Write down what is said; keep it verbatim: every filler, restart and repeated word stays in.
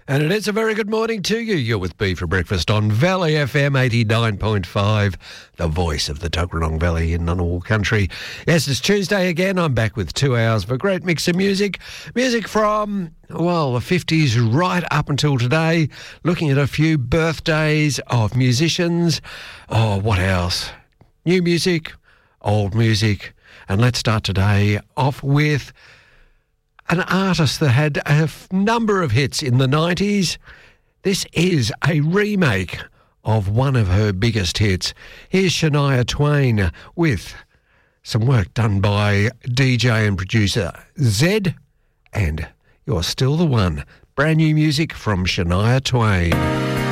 And it is a very good morning to you. You're with B for breakfast on Valley F M eighty-nine point five, the voice of the Tuggeranong Valley in Ngunnawal country. Yes, it's Tuesday again. I'm back with two hours of a great mix of music. Music from, well, the fifties right up until today. Looking at a few birthdays of musicians. Oh, what else? New music, old music. And let's start today off with an artist that had a f- number of hits in the nineties. This is a remake of one of her biggest hits. Here's Shania Twain with some work done by D J and producer Zed, and You're Still the One. Brand new music from Shania Twain.